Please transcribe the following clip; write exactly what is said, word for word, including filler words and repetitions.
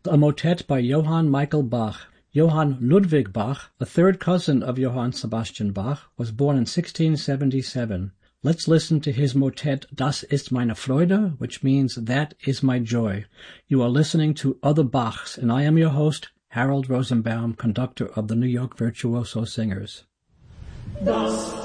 a motet by Johann Michael Bach. Johann Ludwig Bach, a third cousin of Johann Sebastian Bach, was born in sixteen seventy-seven. Let's listen to his motet Das ist meine Freude, which means That is my joy. You are listening to Other Bachs, and I am your host, Harold Rosenbaum, conductor of the New York Virtuoso Singers. Das